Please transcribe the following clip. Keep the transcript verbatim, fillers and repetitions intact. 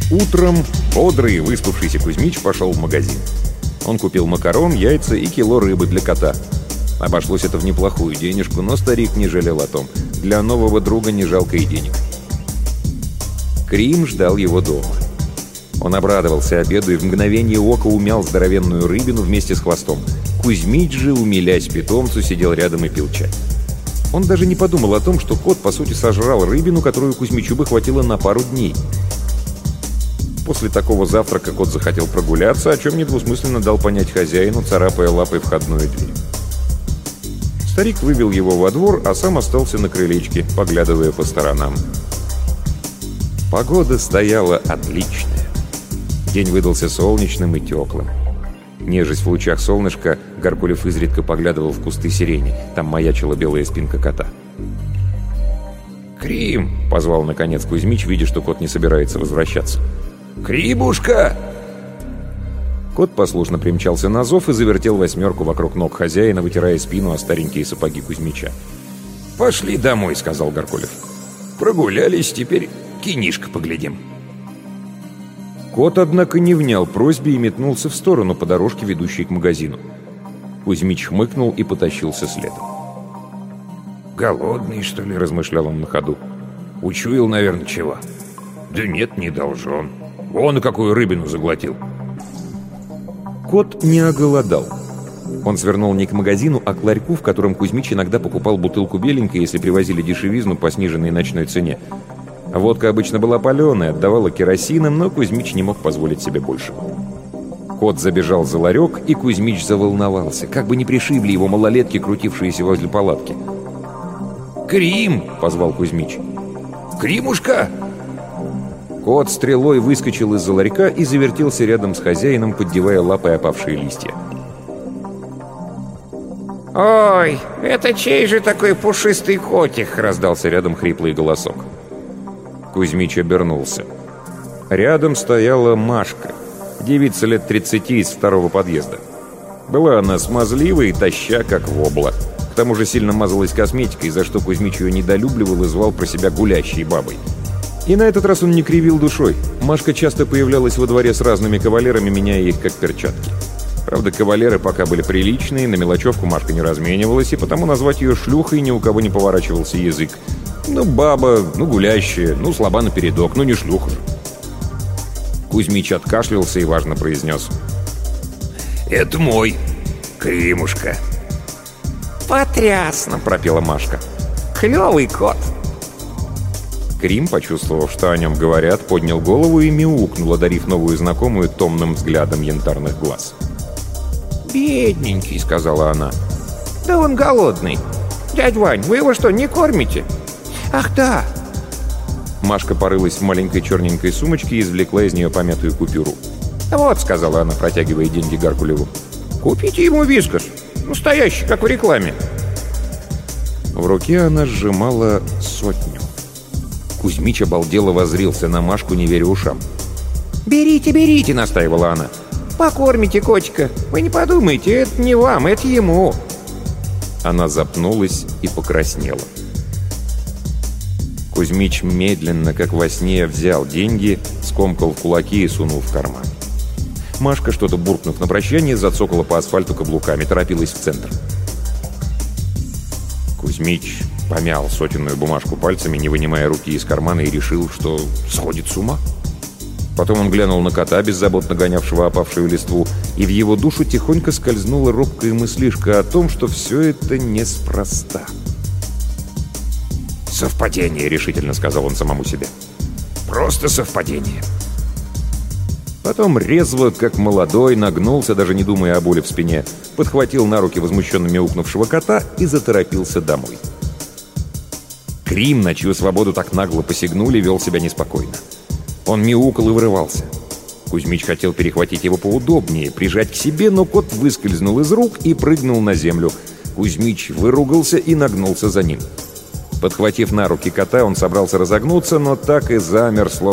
Утром бодрый и выспавшийся Кузьмич пошел в магазин. Он купил макарон, яйца и кило рыбы для кота. Обошлось это в неплохую денежку, но старик не жалел о том. Для нового друга не жалко и денег. Крим ждал его дома. Он обрадовался обеду и в мгновение ока умял здоровенную рыбину вместе с хвостом. Кузьмич же, умилясь питомцу, сидел рядом и пил чай. Он даже не подумал о том, что кот, по сути, сожрал рыбину, которую Кузьмичу бы хватило на пару дней. После такого завтрака кот захотел прогуляться, о чем недвусмысленно дал понять хозяину, царапая лапой входную дверь. Старик вывел его во двор, а сам остался на крылечке, поглядывая по сторонам. Погода стояла отличная. День выдался солнечным и теплым. Нежесть в лучах солнышка, Гаркулев изредка поглядывал в кусты сирени. Там маячила белая спинка кота. «Крим!» — позвал наконец Кузьмич, видя, что кот не собирается возвращаться. «Кримушка!» Кот послушно примчался на зов и завертел восьмерку вокруг ног хозяина, вытирая спину о старенькие сапоги Кузьмича. «Пошли домой», — сказал Гаркулев. «Прогулялись, теперь кинишко поглядим». Кот, однако, не внял просьбе и метнулся в сторону по дорожке, ведущей к магазину. Кузьмич хмыкнул и потащился следом. «Голодный, что ли?» — размышлял он на ходу. «Учуял, наверное, чего?» «Да нет, не должен. Вон и какую рыбину заглотил». Кот не оголодал. Он свернул не к магазину, а к ларьку, в котором Кузьмич иногда покупал бутылку беленькой, если привозили дешевизну по сниженной ночной цене. Водка обычно была паленая, отдавала керосином, но Кузьмич не мог позволить себе большего. Кот забежал за ларек, и Кузьмич заволновался, как бы не пришибли его малолетки, крутившиеся возле палатки. «Крим!» — позвал Кузьмич. «Кримушка!» Кот стрелой выскочил из-за ларька и завертелся рядом с хозяином, поддевая лапой опавшие листья. «Ой, это чей же такой пушистый котик?» — раздался рядом хриплый голосок. Кузьмич обернулся. Рядом стояла Машка, девица лет тридцати из второго подъезда. Была она смазливой и таща, как вобла. К тому же сильно мазалась косметикой, за что Кузьмич ее недолюбливал и звал про себя гулящей бабой. И на этот раз он не кривил душой. Машка часто появлялась во дворе с разными кавалерами, меняя их как перчатки. Правда, кавалеры пока были приличные, на мелочевку Машка не разменивалась, и потому назвать ее шлюхой ни у кого не поворачивался язык. Ну, баба, ну, гулящая, ну, слаба напередок, ну, не шлюха же. Кузьмич откашлялся и важно произнес: «Это мой Кримушка». «Потрясно!» — пропела Машка. «Клевый кот!» Крим, почувствовав, что о нем говорят, поднял голову и мяукнул, одарив новую знакомую томным взглядом янтарных глаз. «Бедненький», — сказала она. «Да он голодный. Дядь Вань, вы его что, не кормите?» «Ах, да!» Машка порылась в маленькой черненькой сумочке и извлекла из нее помятую купюру. «Вот», — сказала она, протягивая деньги Гаркулеву, — «купите ему вискас. Настоящий, как в рекламе». В руке она сжимала сотню. Кузьмич обалдело воззрился на Машку, не веря ушам. «Берите, берите», — настаивала она. «Покормите котика. Вы не подумайте, это не вам, это ему». Она запнулась и покраснела. Кузьмич медленно, как во сне, взял деньги, скомкал в кулаки и сунул в карман. Машка, что-то буркнув на прощание, зацокала по асфальту каблуками, торопилась в центр. Кузьмич помял сотенную бумажку пальцами, не вынимая руки из кармана, и решил, что сходит с ума. Потом он глянул на кота, беззаботно гонявшего опавшую листву, и в его душу тихонько скользнула робкая мыслишка о том, что все это неспроста. «Совпадение», — решительно сказал он самому себе. «Просто совпадение». Потом резво, как молодой, нагнулся, даже не думая о боли в спине, подхватил на руки возмущенно мяукнувшего кота и заторопился домой. Крим, на чью свободу так нагло посягнули, вел себя неспокойно. Он мяукал и вырывался. Кузьмич хотел перехватить его поудобнее, прижать к себе, но кот выскользнул из рук и прыгнул на землю. Кузьмич выругался и нагнулся за ним. Подхватив на руки кота, он собрался разогнуться, но так и замер, словно